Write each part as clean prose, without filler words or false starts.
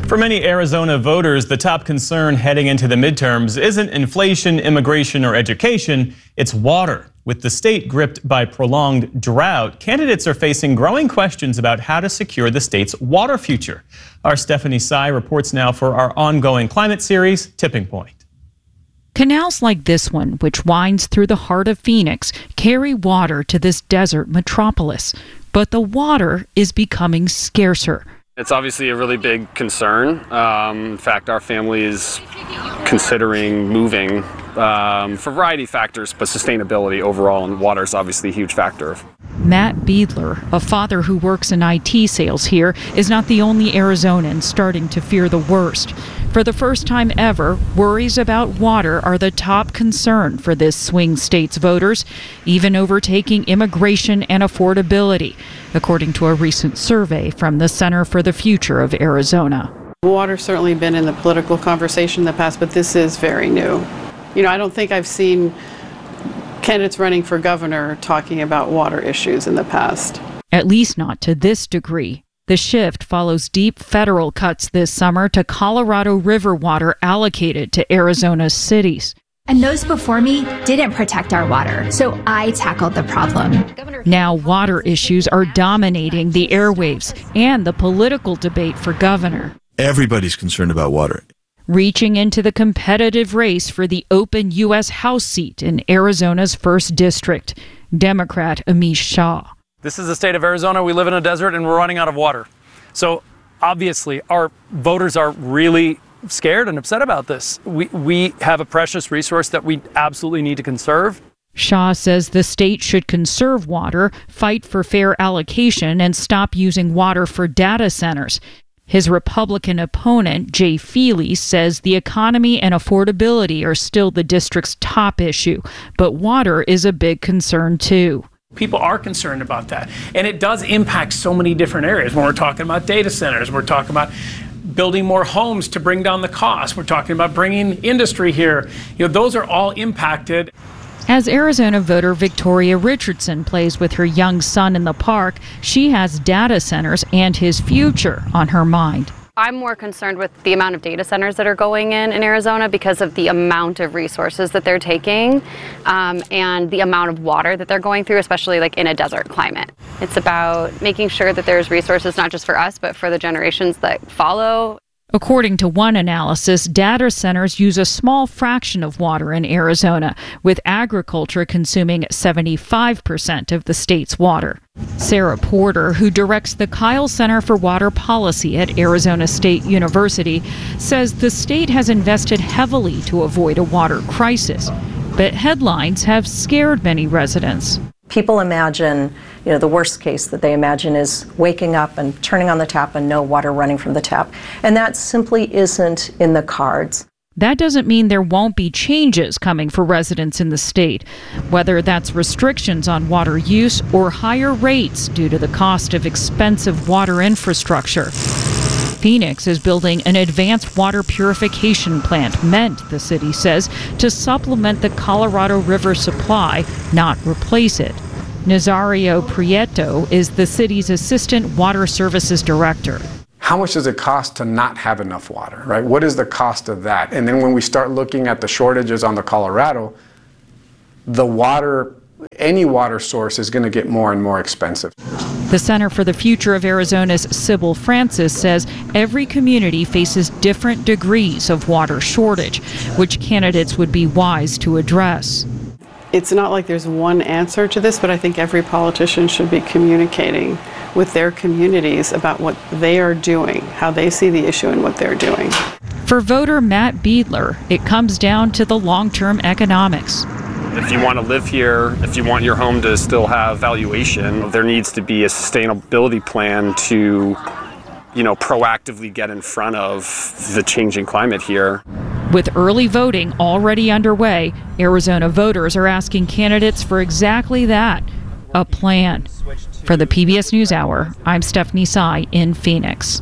For many Arizona voters, the top concern heading into the midterms isn't inflation, immigration, or education, it's water. With the state gripped by prolonged drought, candidates are facing growing questions about how to secure the state's water future. Our Stephanie Sy reports now for our ongoing climate series, Tipping Point. Canals like this one, which winds through the heart of Phoenix, carry water to this desert metropolis. But the water is becoming scarcer. It's obviously a really big concern. In fact, our family is considering moving for a variety of factors, but sustainability overall, and water is obviously a huge factor. Matt Biedler, a father who works in IT sales here, is not the only Arizonan starting to fear the worst. For the first time ever, worries about water are the top concern for this swing state's voters, even overtaking immigration and affordability, according to a recent survey from the Center for the Future of Arizona. Water's certainly been in the political conversation in the past, but this is very new. I don't think I've seen candidates running for governor talking about water issues in the past. At least not to this degree. The shift follows deep federal cuts this summer to Colorado River water allocated to Arizona's cities. And those before me didn't protect our water, so I tackled the problem. Now water issues are dominating the airwaves and the political debate for governor. Everybody's concerned about water. Reaching into the competitive race for the open U.S. House seat in Arizona's 1st District, Democrat Amish Shah. This is the state of Arizona. We live in a desert and we're running out of water. So obviously our voters are really scared and upset about this. We have a precious resource that we absolutely need to conserve. Shah says the state should conserve water, fight for fair allocation, and stop using water for data centers. His Republican opponent, Jay Feely, says the economy and affordability are still the district's top issue, but water is a big concern too. People are concerned about that, and it does impact so many different areas. When we're talking about data centers, we're talking about building more homes to bring down the cost. We're talking about bringing industry here. Those are all impacted. As Arizona voter Victoria Richardson plays with her young son in the park, she has data centers and his future on her mind. I'm more concerned with the amount of data centers that are going in Arizona because of the amount of resources that they're taking and the amount of water that they're going through, especially like in a desert climate. It's about making sure that there's resources not just for us, but for the generations that follow. According to one analysis, data centers use a small fraction of water in Arizona, with agriculture consuming 75% of the state's water. Sarah Porter, who directs the Kyle Center for Water Policy at Arizona State University, says the state has invested heavily to avoid a water crisis, but headlines have scared many residents. People imagine, the worst case that they imagine is waking up and turning on the tap and no water running from the tap. And that simply isn't in the cards. That doesn't mean there won't be changes coming for residents in the state, whether that's restrictions on water use or higher rates due to the cost of expensive water infrastructure. Phoenix is building an advanced water purification plant meant, the city says, to supplement the Colorado River supply, not replace it. Nazario Prieto is the city's assistant water services director. How much does it cost to not have enough water, right? What is the cost of that? And then when we start looking at the shortages on the Colorado, any water source is going to get more and more expensive. The Center for the Future of Arizona's Sybil Francis says every community faces different degrees of water shortage, which candidates would be wise to address. It's not like there's one answer to this, but I think every politician should be communicating with their communities about what they are doing, how they see the issue and what they're doing. For voter Matt Biedler, it comes down to the long-term economics. If you want to live here, if you want your home to still have valuation, there needs to be a sustainability plan to, proactively get in front of the changing climate here. With early voting already underway, Arizona voters are asking candidates for exactly that, a plan. For the PBS NewsHour, I'm Stephanie Sy in Phoenix.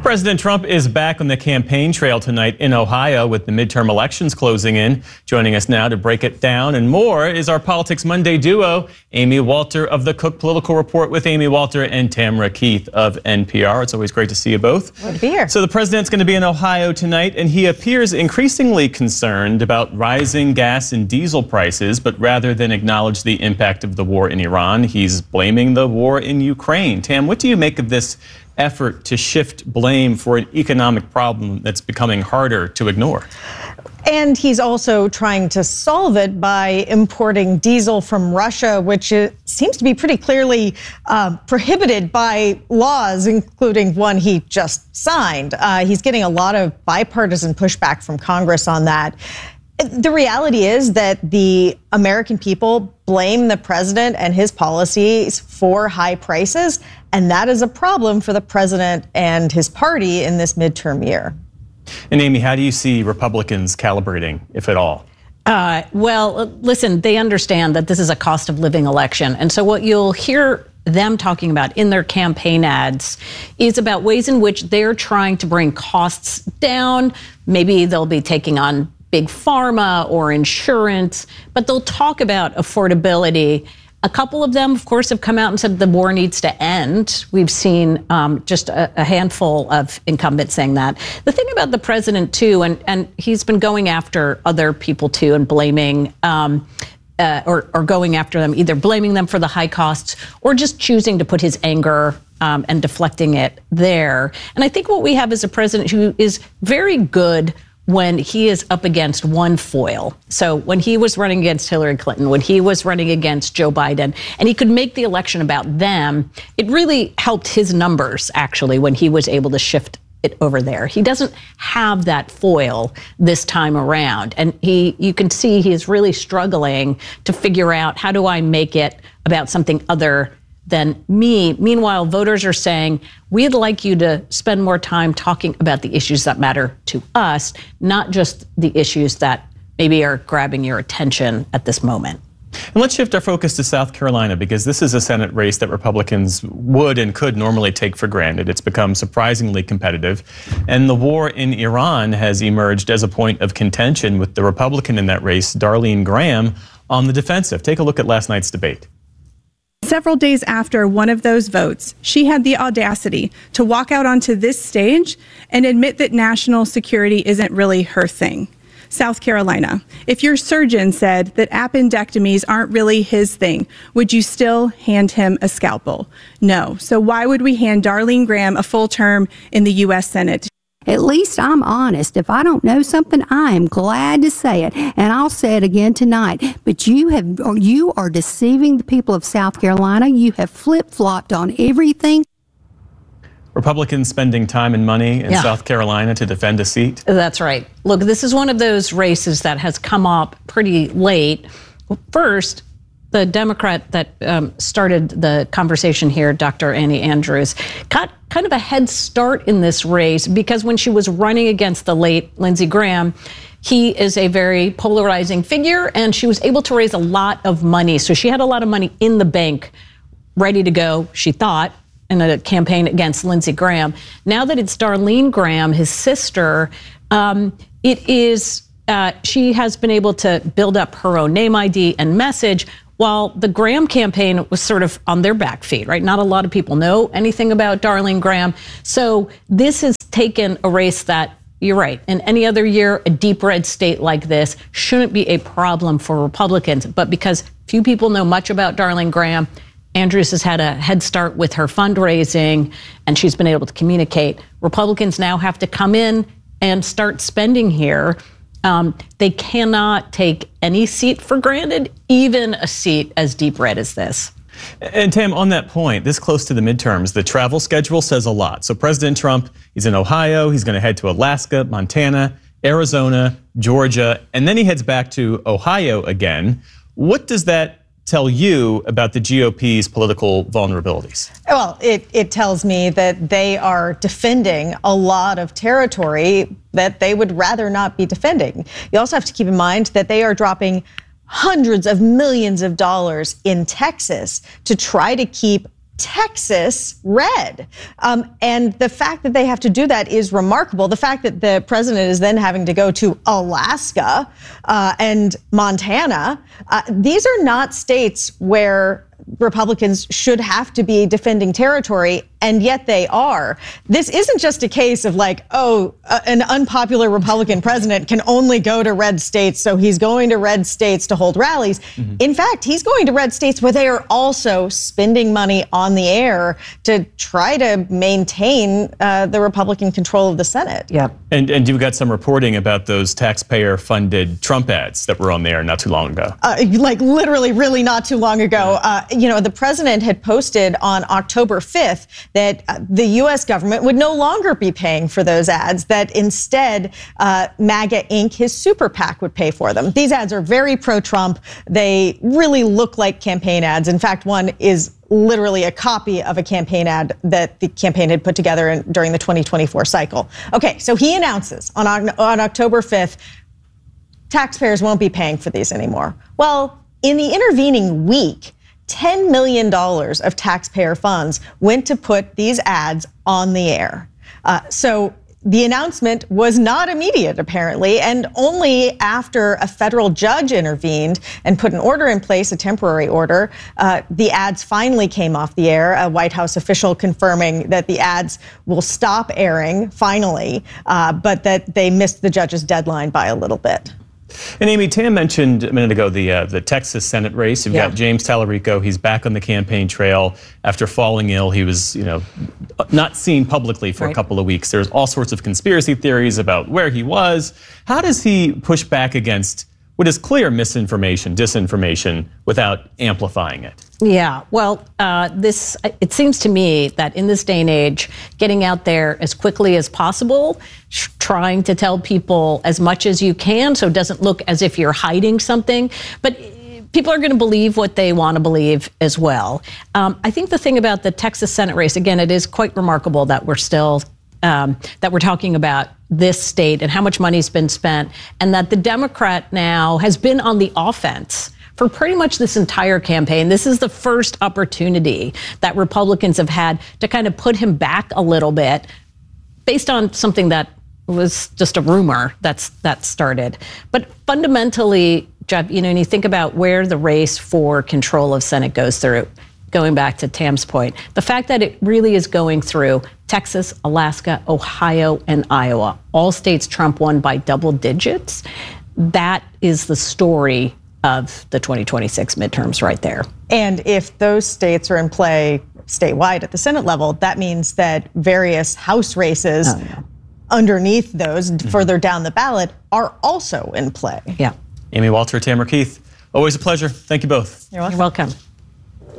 President Trump is back on the campaign trail tonight in Ohio with the midterm elections closing in. Joining us now to break it down and more is our Politics Monday duo, Amy Walter of the Cook Political Report with Amy Walter and Tamara Keith of NPR. It's always great to see you both. Good to be here. So the president's going to be in Ohio tonight, and he appears increasingly concerned about rising gas and diesel prices, but rather than acknowledge the impact of the war in Iran, he's blaming the war in Ukraine. Tam, what do you make of this effort to shift blame for an economic problem that's becoming harder to ignore? And he's also trying to solve it by importing diesel from Russia, which seems to be pretty clearly prohibited by laws, including one he just signed. He's getting a lot of bipartisan pushback from Congress on that. The reality is that the American people blame the president and his policies for high prices, and that is a problem for the president and his party in this midterm year. And Amy, how do you see Republicans calibrating, if at all? Well, listen, they understand that this is a cost of living election. And so what you'll hear them talking about in their campaign ads is about ways in which they're trying to bring costs down. Maybe they'll be taking on big pharma or insurance, but they'll talk about affordability. A couple of them, of course, have come out and said the war needs to end. We've seen just a handful of incumbents saying that. The thing about the president, too, and he's been going after other people, too, and blaming or going after them, either blaming them for the high costs or just choosing to put his anger and deflecting it there. And I think what we have is a president who is very good when he is up against one foil. So when he was running against Hillary Clinton, when he was running against Joe Biden, and he could make the election about them, it really helped his numbers, actually, when he was able to shift it over there. He doesn't have that foil this time around. And you can see he is really struggling to figure out, how do I make it about something other than me? Meanwhile, voters are saying, we'd like you to spend more time talking about the issues that matter to us, not just the issues that maybe are grabbing your attention at this moment. And let's shift our focus to South Carolina, because this is a Senate race that Republicans would and could normally take for granted. It's become surprisingly competitive. And the war in Iran has emerged as a point of contention, with the Republican in that race, Darlene Graham, on the defensive. Take a look at last night's debate. Several days after one of those votes, she had the audacity to walk out onto this stage and admit that national security isn't really her thing. South Carolina, if your surgeon said that appendectomies aren't really his thing, would you still hand him a scalpel? No. So why would we hand Darlene Graham a full term in the U.S. Senate? At least I'm honest. If I don't know something, I am glad to say it, and I'll say it again tonight. But you are deceiving the people of South Carolina. You have flip-flopped on everything. Republicans spending time and money in South Carolina to defend a seat? That's right. Look, this is one of those races that has come up pretty late. First, the Democrat that started the conversation here, Dr. Annie Andrews, got kind of a head start in this race, because when she was running against the late Lindsey Graham, he is a very polarizing figure, and she was able to raise a lot of money. So she had a lot of money in the bank ready to go, she thought, in a campaign against Lindsey Graham. Now that it's Darlene Graham, his sister, she has been able to build up her own name ID and message, while the Graham campaign was sort of on their back feet, right? Not a lot of people know anything about Darlene Graham. So this has taken a race that, you're right, in any other year, a deep red state like this shouldn't be a problem for Republicans. But because few people know much about Darlene Graham, Andrews has had a head start with her fundraising, and she's been able to communicate. Republicans now have to come in and start spending here. They cannot take any seat for granted, even a seat as deep red as this. And Tam, on that point, this close to the midterms, the travel schedule says a lot. So President Trump, he's in Ohio, he's going to head to Alaska, Montana, Arizona, Georgia, and then he heads back to Ohio again. What does that tell you about the GOP's political vulnerabilities? Well, it tells me that they are defending a lot of territory that they would rather not be defending. You also have to keep in mind that they are dropping hundreds of millions of dollars in Texas to try to keep Texas red. And the fact that they have to do that is remarkable. The fact that the president is then having to go to Alaska and Montana, these are not states where Republicans should have to be defending territory, and yet they are. This isn't just a case of like, an unpopular Republican president can only go to red states, so he's going to red states to hold rallies. Mm-hmm. In fact, he's going to red states where they are also spending money on the air to try to maintain the Republican control of the Senate. Yeah. And you got some reporting about those taxpayer-funded Trump ads that were on the air not too long ago. Like literally really not too long ago. The president had posted on October 5th that the U.S. government would no longer be paying for those ads, that instead MAGA Inc., his super PAC, would pay for them. These ads are very pro-Trump. They really look like campaign ads. In fact, one is literally a copy of a campaign ad that the campaign had put together during the 2024 cycle. Okay, so he announces on October 5th, taxpayers won't be paying for these anymore. Well, in the intervening week, $10 million of taxpayer funds went to put these ads on the air. So the announcement was not immediate, apparently, and only after a federal judge intervened and put an order in place, a temporary order, the ads finally came off the air. A White House official confirming that the ads will stop airing, finally, but that they missed the judge's deadline by a little bit. And Amy, Tam mentioned a minute ago the Texas Senate race. You've got James Tallarico. He's back on the campaign trail after falling ill. He was, not seen publicly for a couple of weeks. There's all sorts of conspiracy theories about where he was. How does he push back against what is clear misinformation, disinformation, without amplifying it? Yeah, well, it seems to me that in this day and age, getting out there as quickly as possible, trying to tell people as much as you can so it doesn't look as if you're hiding something, but people are going to believe what they want to believe as well. I think the thing about the Texas Senate race, again, it is quite remarkable that we're still that we're talking about this state and how much money's been spent, and that the Democrat now has been on the offense for pretty much this entire campaign. This is the first opportunity that Republicans have had to kind of put him back a little bit based on something that was just a rumor that started. But fundamentally, Jeff, when you think about where the race for control of Senate goes through, going back to Tam's point, the fact that it really is going through Texas, Alaska, Ohio, and Iowa, all states Trump won by double digits, that is the story of the 2026 midterms right there. And if those states are in play statewide at the Senate level, that means that various House races underneath those, further down the ballot, are also in play. Yeah. Amy Walter, Tamara Keith, always a pleasure. Thank you both. You're welcome. You're welcome.